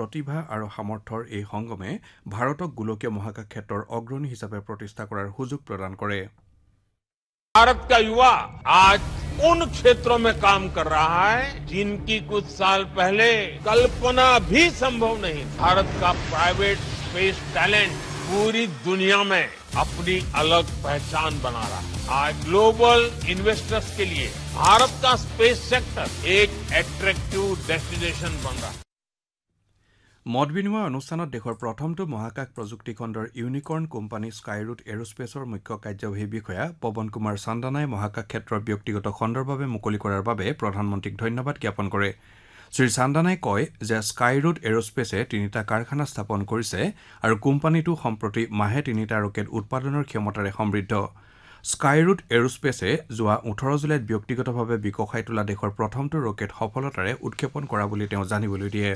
প্ৰতিভা আৰু সামৰ্থ্যৰ এই সংগমে ভাৰতক গোলকীয় মহাকাশ ক্ষেত্ৰৰ অগ্ৰণী হিচাপে প্ৰতিষ্ঠা কৰাৰ সুযোগ প্ৰদান কৰে। भारत का युवा आज उन क्षेत्रों में काम कर रहा है जिनकी कुछ साल पहले कल्पना भी संभव नहीं। भारत का प्राइवेट स्पेस टैलेंट पूरी दुनिया में अपनी अलग पहचान बना रहा है। आज ग्लोबल इन्वेस्टर्स के लिए भारत का स्पेस सेक्टर एक एट्रैक्टिव डेस्टिनेशन बन रहा है। মত বিনিময় অনুষ্ঠানত দেশৰ প্ৰথমটো মহাকাশ প্ৰযুক্তি খণ্ডৰ ইউনিকৰ্ণ কোম্পানী স্কাইৰুট এৰোস্পেচৰ মুখ্য কাৰ্যবাহী বিষয়া পৱন কুমাৰ চান্দানাই মহাকাশ ক্ষেত্ৰৰ ব্যক্তিগত খণ্ডৰ বাবে মুকলি কৰাৰ বাবে প্ৰধানমন্ত্ৰীক ধন্যবাদ জ্ঞাপন কৰে। শ্ৰী চান্দানাই কয় যে স্কাইৰুট এৰোস্পেচে 3টা কাৰখানা স্থাপন কৰিছে আৰু কোম্পানীটো সম্প্ৰতি মাহে 3টা ৰকেট উৎপাদনৰ ক্ষমতাৰে সমৃদ্ধ। স্কাইৰুট এৰোস্পেচে যোৱা 18 জুলাইত ব্যক্তিগতভাৱে বিকশাই তোলা দেশৰ প্ৰথমটো ৰকেট সফলতাৰে উৎক্ষেপণ কৰা বুলি তেওঁ জানিবলৈ দিয়ে।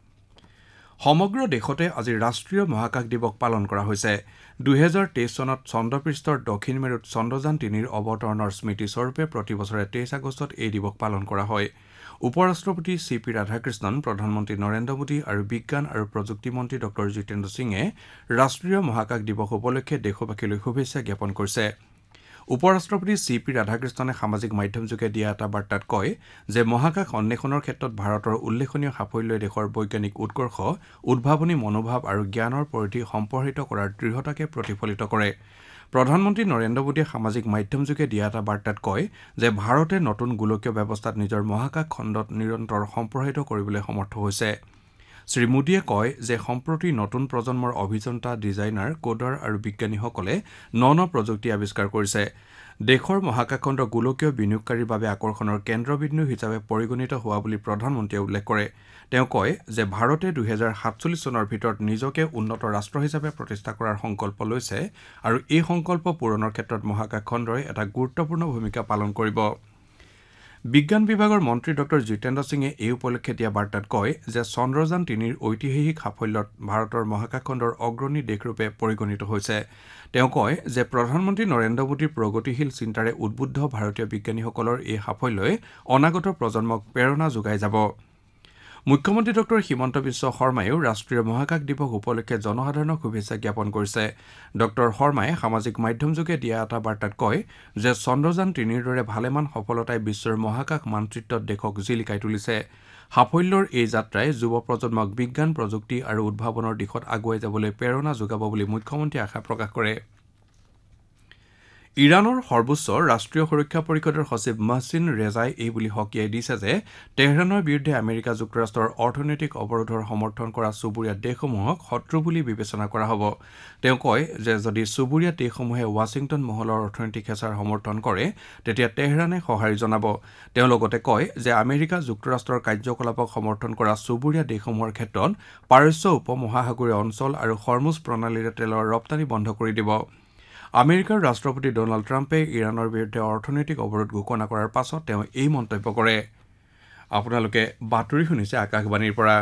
সমগ্ৰ দেশতে আজি ৰাষ্ট্ৰীয় মহাকাশ দিৱস পালন কৰা হৈছে। 2023 চনত চন্দ্ৰপৃষ্ঠৰ দক্ষিণ মেৰুত চন্দ্ৰযান 3ৰ অৱতৰণৰ স্মৃতিস্বৰূপে প্ৰতি বছৰে 23 আগষ্টত এই দিৱস পালন কৰা হয়। উপৰাষ্ট্ৰপতি চি.পি. ৰাধাকৃষ্ণন, প্ৰধানমন্ত্ৰী নৰেন্দ্ৰ মোদী আৰু বিজ্ঞান আৰু প্ৰযুক্তি মন্ত্ৰী ড জিতেন্দ্ৰ সিঙে ৰাষ্ট্ৰীয় মহাকাশ দিৱস উপলক্ষে দেশবাসীলৈ শুভেচ্ছা জ্ঞাপন কৰিছে। উপৰাষ্ট্ৰপতি চি.পি. ৰাধাকৃষ্ণনে সামাজিক মাধ্যমযোগে দিয়া এটা বাৰ্তাত কয় যে মহাকাশ অন্বেষণৰ ক্ষেত্ৰত ভাৰতৰ উল্লেখনীয় সাফল্যই দেশৰ বৈজ্ঞানিক উৎকৰ্ষ, উদ্ভাৱনী মনোভাৱ আৰু জ্ঞানৰ পৰিধি সম্প্ৰসাৰিত কৰাৰ দৃঢ়তাকে প্ৰতিফলিত কৰে। প্ৰধানমন্ত্ৰী নৰেন্দ্ৰ মোদীয়ে সামাজিক মাধ্যমযোগে দিয়া এটা বাৰ্তাত কয় যে ভাৰতে নতুন গোলকীয় ব্যৱস্থাত নিজৰ মহাকাশ খণ্ডত নিৰন্তৰ সম্প্ৰসাৰিত কৰিবলৈ সমৰ্থ হৈছে। শ্ৰী মোদীয়ে কয় যে সম্প্ৰতি নতুন প্ৰজন্মৰ অভিযন্তা, ডিজাইনাৰ, কোডাৰ আৰু বিজ্ঞানীসকলে ন প্ৰযুক্তি আৱিষ্কাৰ কৰিছে। দেশৰ মহাকাশ খণ্ড গোলকীয় বিনিয়োগকাৰীৰ বাবে আকৰ্ষণৰ কেন্দ্ৰবিন্দু হিচাপে পৰিগণিত হোৱা বুলি প্ৰধানমন্ত্ৰীয়ে উল্লেখ কৰে। তেওঁ কয় যে ভাৰতে 2047 চনৰ ভিতৰত নিজকে উন্নত ৰাষ্ট্ৰ হিচাপে প্ৰতিষ্ঠা কৰাৰ সংকল্প লৈছে আৰু এই সংকল্প পূৰণৰ ক্ষেত্ৰত মহাকাশ খণ্ডই এটা গুৰুত্বপূৰ্ণ ভূমিকা পালন কৰিব। বিজ্ঞান বিভাগৰ মন্ত্ৰী ড জিতেন্দ্ৰ সিঙে এই উপলক্ষে দিয়া বাৰ্তাত কয় যে চন্দ্ৰযান 3ৰ ঐতিহাসিক সাফল্যত ভাৰতৰ মহাকাশ খণ্ডৰ অগ্ৰণী দেশৰূপে পৰিগণিত হৈছে। তেওঁ কয় যে প্ৰধানমন্ত্ৰী নৰেন্দ্ৰ মোদীৰ প্ৰগতিশীল চিন্তাৰে উদ্বুদ্ধ ভাৰতীয় বিজ্ঞানীসকলৰ এই সাফল্যই অনাগত প্ৰজন্মক প্ৰেৰণা যোগাই যাব। মুখ্যমন্ত্ৰী ড হিমন্ত বিশ্ব শৰ্মায়ো ৰাষ্ট্ৰীয় মহাকাশ দিৱস উপলক্ষে জনসাধাৰণক শুভেচ্ছা জ্ঞাপন কৰিছে। ড শৰ্মাই সামাজিক মাধ্যমযোগে দিয়া এটা বাৰ্তাত কয় যে চন্দ্ৰযান 3ৰ দৰে ভালেমান সফলতাই বিশ্বৰ মহাকাশ মানচিত্ৰত দেশক জিলিকাই তুলিছে। সাফল্যৰ এই যাত্ৰাই যুৱ প্ৰজন্মক বিজ্ঞান, প্ৰযুক্তি আৰু উদ্ভাৱনৰ দিশত আগুৱাই যাবলৈ প্ৰেৰণা যোগাব বুলি মুখ্যমন্ত্ৰীয়ে আশা প্ৰকাশ কৰে। ইৰাণৰ সৰ্বোচ্চ ৰাষ্ট্ৰীয় সুৰক্ষা পৰিষদৰ সচিব মহচিন ৰেজাই এই বুলি সকীয়াই দিছে যে তেহৰানৰ বিৰুদ্ধে আমেৰিকা যুক্তৰাষ্ট্ৰৰ অৰ্থনৈতিক অৱৰোধৰ সমৰ্থন কৰা চুবুৰীয়া দেশসমূহক শত্ৰু বুলি বিবেচনা কৰা হ'ব। তেওঁ কয় যে যদি চুবুৰীয়া দেশসমূহে ৱাশ্বিংটন মহলৰ অৰ্থনৈতিক হেঁচাৰ সমৰ্থন কৰে তেতিয়া তেহৰানে সঁহাৰি জনাব। তেওঁ লগতে কয় যে আমেৰিকা যুক্তৰাষ্ট্ৰৰ কাৰ্যকলাপক সমৰ্থন কৰা চুবুৰীয়া দেশসমূহৰ ক্ষেত্ৰত পাৰস্য উপমহাসাগৰীয় অঞ্চল আৰু হৰমুজ প্ৰণালীৰে তেলৰ ৰপ্তানি বন্ধ কৰি দিব। আমেৰিকাৰ ৰাষ্ট্ৰপতি ডনাল্ড ট্ৰাম্পে ইৰাণৰ বিৰুদ্ধে অৰ্থনৈতিক অৱৰোধ ঘোষণা কৰাৰ পাছত তেওঁ এই মন্তব্য কৰে। আপোনালোকে বাতৰি শুনিছে আকাশবাণীৰ পৰা।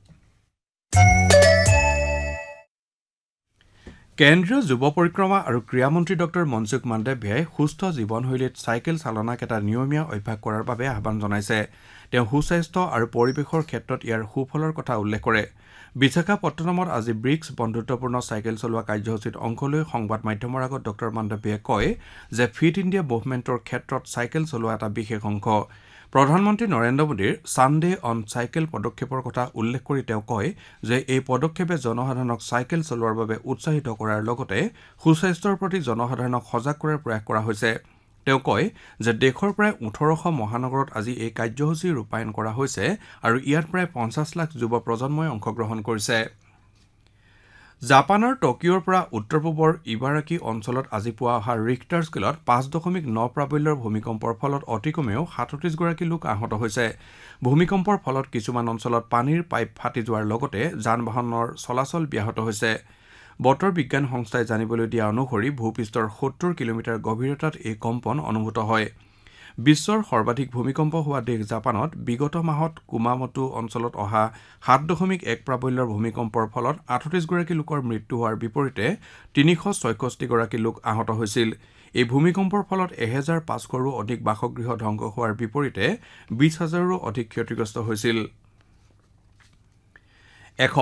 কেন্দ্ৰীয় যুৱ পৰিক্ৰমা আৰু ক্ৰীড়া মন্ত্ৰী ড মনসুখ মাণ্ডাভিয়াই সুস্থ জীৱনশৈলীত চাইকেল চালনাক এটা নিয়মীয়া অভ্যাস কৰাৰ বাবে আহ্বান জনাইছে। তেওঁ সুস্বাস্থ্য আৰু পৰিৱেশৰ ক্ষেত্ৰত ইয়াৰ সুফলৰ কথা উল্লেখ কৰে। বিশাখাপট্টনমত আজি ব্ৰিক্স বন্ধুত্বপূৰ্ণ চাইকেল চলোৱা কাৰ্যসূচীত অংশ লৈ সংবাদ মাধ্যমৰ আগত ড মাণ্ডাভিয়াই কয় যে ফিট ইণ্ডিয়া মুভমেণ্টৰ ক্ষেত্ৰত চাইকেল চলোৱা এটা বিশেষ অংশ। প্ৰধানমন্ত্ৰী নৰেন্দ্ৰ মোদীৰ ছানডে অন চাইকেল পদক্ষেপৰ কথা উল্লেখ কৰি তেওঁ কয় যে এই পদক্ষেপে জনসাধাৰণক চাইকেল চলোৱাৰ বাবে উৎসাহিত কৰাৰ লগতে সুস্বাস্থ্যৰ প্ৰতি জনসাধাৰণক সজাগ কৰাৰ প্ৰয়াস কৰা হৈছে। তেওঁ কয় যে দেশৰ প্ৰায় 1800 মহানগৰত আজি এই কাৰ্যসূচী ৰূপায়ণ কৰা হৈছে আৰু ইয়াত প্ৰায় 50 লাখ যুৱ প্ৰজন্মই অংশগ্ৰহণ কৰিছে। জাপানৰ টকিঅ'ৰ পৰা উত্তৰ পূবৰ ইবাৰাকি অঞ্চলত আজি পুৱা অহা ৰিক্টাৰ স্কেলত 5.9 প্ৰাবল্যৰ ভূমিকম্পৰ ফলত অতি কমেও 37 গৰাকী লোক আহত হৈছে। ভূমিকম্পৰ ফলত কিছুমান অঞ্চলত পানীৰ পাইপ ফাটি যোৱাৰ লগতে যান বাহনৰ চলাচল ব্যাহত হৈছে। বতৰ বিজ্ঞান সংস্থাই জানিবলৈ দিয়া অনুসৰি ভূপৃষ্ঠৰ 70 কিলোমিটাৰ গভীৰতাত এই কম্পন অনুভূত হয়। বিশ্বৰ সৰ্বাধিক ভূমিকম্প হোৱা দেশ জাপানত বিগত মাহত কুমামোটো অঞ্চলত অহা 7.1 প্ৰাবল্যৰ ভূমিকম্পৰ ফলত 38 গৰাকী লোকৰ মৃত্যু হোৱাৰ বিপৰীতে 366 গৰাকী লোক আহত হৈছিল। এই ভূমিকম্পৰ ফলত 1500ৰো অধিক বাসগৃহ ধ্বংস হোৱাৰ বিপৰীতে 20,000ৰো অধিক ক্ষতিগ্ৰস্ত হৈছিল।